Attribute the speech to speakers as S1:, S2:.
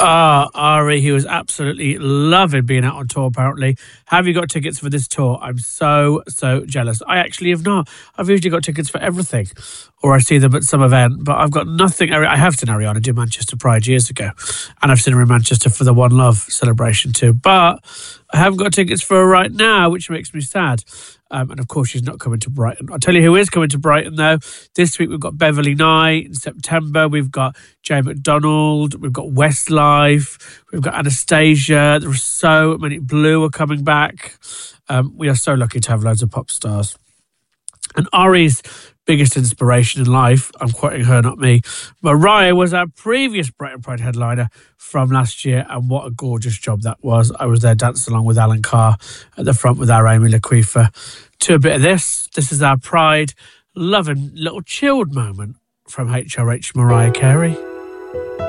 S1: Ari, he was absolutely loving being out on tour, apparently. Have you got tickets for this tour? I'm so jealous. I actually have not. I've usually got tickets for everything, or I see them at some event, but I've got nothing. I have seen Ariana do Manchester Pride years ago, and I've seen her in Manchester for the One Love celebration too, but I haven't got tickets for her right now, which makes me sad. And of course, she's not coming to Brighton. I'll tell you who is coming to Brighton, though. This week, we've got Beverly Knight. In September, we've got Jay McDonald. We've got Westlife. We've got Anastasia. There are so many. Blue are coming back. We are so lucky to have loads of pop stars. And Ari's biggest inspiration in life, I'm quoting her, not me, Mariah was our previous Brighton Pride headliner from last year, and what a gorgeous job that was. I was there dancing along with Alan Carr at the front with our Amy Laquifa to a bit of this. This is our Pride loving little chilled moment from HRH Mariah Carey.